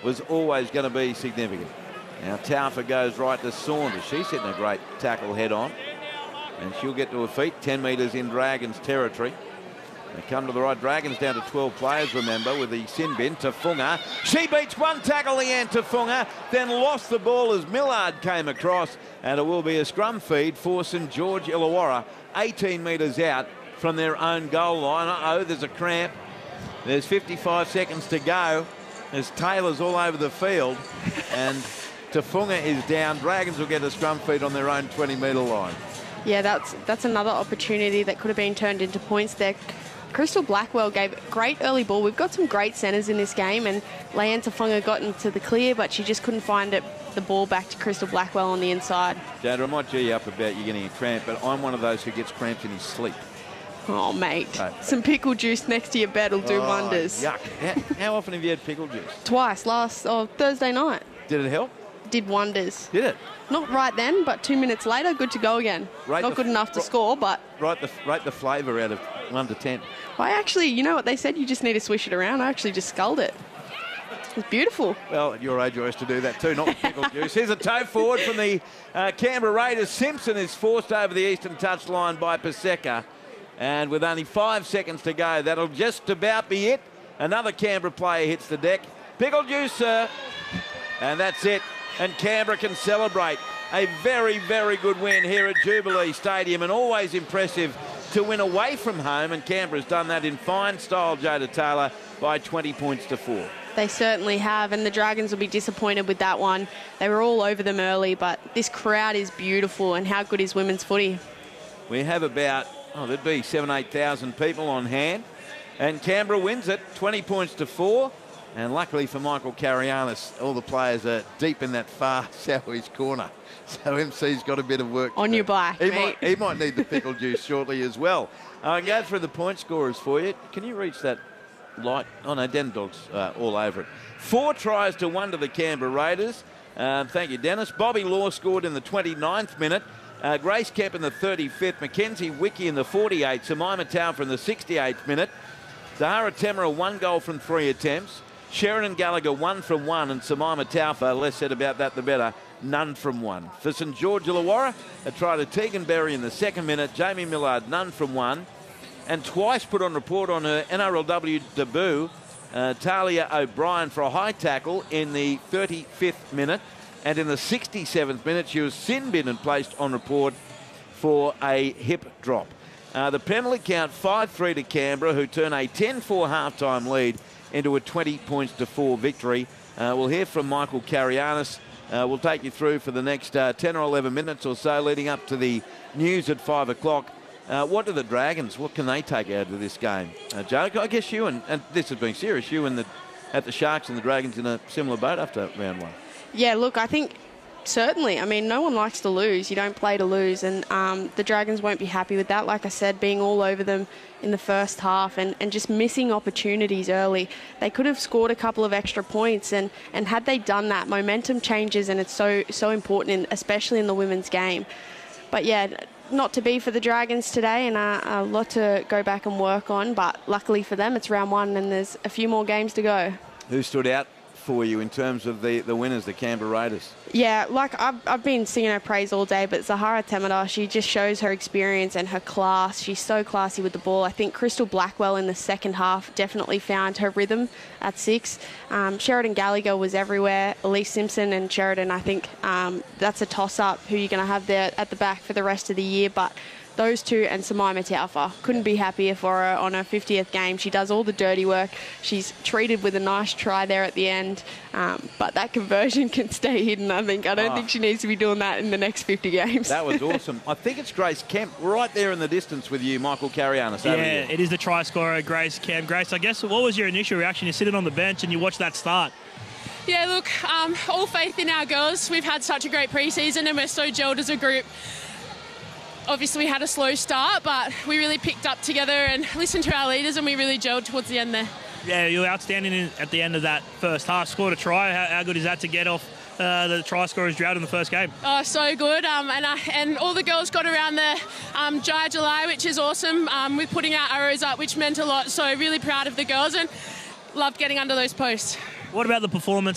was always going to be significant. Now Taufa goes right to Saunders. She's hitting a great tackle head on. And she'll get to her feet, 10 metres in Dragons territory. They come to the right. Dragons down to 12 players, remember, with the sin bin. Tafunga. She beats one tackle, Leanne Tafunga, then lost the ball as Millard came across. And it will be a scrum feed for St George Illawarra, 18 metres out from their own goal line. Uh-oh, there's a cramp. There's 55 seconds to go as Taylor's all over the field. And Tafunga is down. Dragons will get a scrum feed on their own 20-metre line. Yeah, that's another opportunity that could have been turned into points there. Crystal Blackwell gave a great early ball. We've got some great centres in this game, and Leanne Tafunga got into the clear, but she just couldn't find the ball back to Crystal Blackwell on the inside. Jada, I might G you up about you getting a cramp, but I'm one of those who gets cramps in his sleep. Oh, mate. Some pickle juice next to your bed will do wonders. Yuck. How often have you had pickle juice? Twice, Thursday night. Did it help? Did wonders. Did it? Not right then, but 2 minutes later, good to go again. Not good enough to score, but... Rate the flavour out of 1 to 10. I actually, you know what they said? You just need to swish it around. I actually just sculled it. It's beautiful. Well, at your age, you used to do that too, not with pickle juice. Here's a toe forward from the Canberra Raiders. Simpson is forced over the eastern touchline by Paseka. And with only 5 seconds to go, that'll just about be it. Another Canberra player hits the deck. Pickle juice, sir. And that's it. And Canberra can celebrate a very, very good win here at Jubilee Stadium, and always impressive to win away from home, and Canberra's done that in fine style, Jada Taylor, by 20 points to 4. They certainly have, and the Dragons will be disappointed with that one. They were all over them early, but this crowd is beautiful, and how good is women's footy? We have about, there'd be 8,000 people on hand, and Canberra wins it, 20 points to 4. And luckily for Michael Carianis, all the players are deep in that far southeast corner. So MC's got a bit of work on your back, mate. He might need the pickle juice shortly as well. I can go through the point scorers for you. Can you reach that light? Oh, no, Den Dog's all over it. 4 tries to 1 to the Canberra Raiders. Thank you, Dennis. Bobby Law scored in the 29th minute. Grace Kemp in the 35th. Mackenzie Wiki in the 48th. Jemima Taufa in the 68th minute. Zahara Temera 1 goal from 3 attempts. Sheridan Gallagher 1 from 1, and Jemima Taufa, less said about that the better, none from 1. For St George Illawarra, a try to Tegan Berry in the 2nd minute. Jamie Millard, none from 1. And twice put on report on her NRLW debut, Talia O'Brien for a high tackle in the 35th minute. And in the 67th minute, she was sin bin and placed on report for a hip drop. The penalty count 5-3 to Canberra, who turn a 10-4 half-time lead into a 20 points to 4 victory. We'll hear from Michael Carianis. We'll take you through for the next 10 or 11 minutes or so leading up to the news at 5 o'clock. What do the Dragons, what can they take out of this game? Joe, I guess you, and this has been serious, you and at the Sharks and the Dragons in a similar boat after round 1. Yeah, look, I think certainly. I mean, no one likes to lose. You don't play to lose. And the Dragons won't be happy with that. Like I said, being all over them in the first half and just missing opportunities early. They could have scored a couple of extra points. And had they done that, momentum changes, and it's so important, especially in the women's game. But, yeah, not to be for the Dragons today, and a lot to go back and work on. But luckily for them, it's round 1 and there's a few more games to go. Who stood out for you in terms of the winners, the Canberra Raiders? Yeah, like I've been singing her praise all day, but Zahara Temera, she just shows her experience and her class. She's so classy with the ball. I think Crystal Blackwell in the second half definitely found her rhythm at 6. Sheridan Gallagher was everywhere. Elise Simpson and Sheridan, I think that's a toss-up who you're going to have there at the back for the rest of the year, but those two and Jemima Taufa. Couldn't be happier for her on her 50th game. She does all the dirty work. She's treated with a nice try there at the end. But that conversion can stay hidden, I think. I don't think she needs to be doing that in the next 50 games. That was awesome. I think it's Grace Kemp right there in the distance with you, Michael Carianis. Yeah, it is the try scorer, Grace Kemp. Grace, I guess, what was your initial reaction? You're sitting on the bench and you watch that start. Yeah, look, all faith in our girls. We've had such a great pre-season and we're so gelled as a group. Obviously, we had a slow start, but we really picked up together and listened to our leaders, and we really gelled towards the end there. Yeah, you were outstanding at the end of that first half. Scored a try. How good is that to get off the try scorer's drought in the first game? Oh, so good. And all the girls got around the Jai July, which is awesome, with putting our arrows up, which meant a lot. So really proud of the girls and loved getting under those posts. What about the performance